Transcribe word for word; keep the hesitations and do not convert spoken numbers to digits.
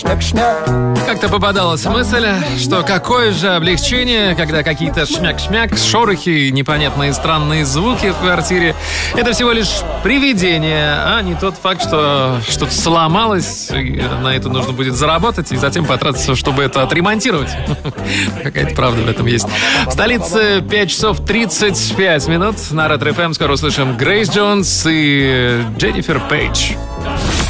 Как-то попадалась мысль, что какое же облегчение, когда какие-то шмяк-шмяк, шорохи, непонятные странные звуки в квартире. Это всего лишь привидение, а не тот факт, что что-то сломалось, и на это нужно будет заработать и затем потратиться, чтобы это отремонтировать. Какая-то правда в этом есть. В столице пять часов тридцать пять минут. На Ретро эф эм скоро услышим Грейс Джонс и Дженнифер Пейдж.